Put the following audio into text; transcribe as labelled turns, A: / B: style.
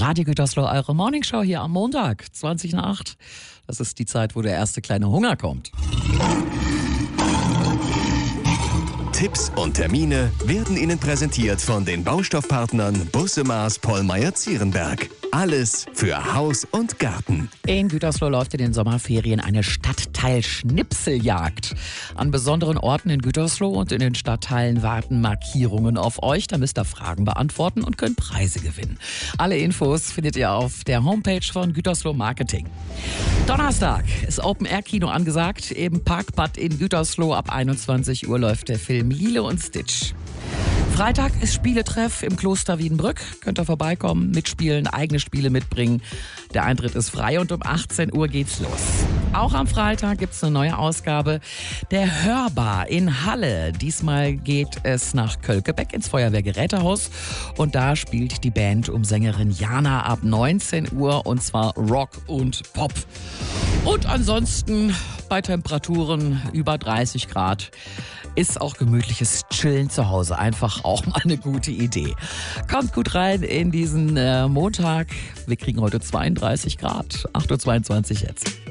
A: Radio Gütersloh, eure Morningshow hier am Montag, 20 nach 8. Das ist die Zeit, wo der erste kleine Hunger kommt.
B: Tipps und Termine werden Ihnen präsentiert von den Baustoffpartnern Busse Maas Pollmeyer-Zierenberg. Alles für Haus und Garten.
A: In Gütersloh läuft in den Sommerferien eine Stadtteil-Schnipseljagd. An besonderen Orten in Gütersloh und in den Stadtteilen warten Markierungen auf euch. Da müsst ihr Fragen beantworten und könnt Preise gewinnen. Alle Infos findet ihr auf der Homepage von Gütersloh Marketing. Donnerstag ist Open-Air-Kino angesagt. Im Parkbad in Gütersloh ab 21 Uhr läuft der Film Lilo und Stitch. Freitag ist Spieletreff im Kloster Wiedenbrück. Könnt ihr vorbeikommen, mitspielen, eigene Spiele mitbringen. Der Eintritt ist frei und um 18 Uhr geht's los. Auch am Freitag gibt's eine neue Ausgabe der Hörbar in Halle. Diesmal geht es nach Kölkebeck ins Feuerwehrgerätehaus. Und da spielt die Band um Sängerin Jana ab 19 Uhr und zwar Rock und Pop. Und ansonsten bei Temperaturen über 30 Grad ist auch gemütliches Chillen zu Hause einfach auch mal eine gute Idee. Kommt gut rein in diesen Montag. Wir kriegen heute 32 Grad, 8:22 Uhr jetzt.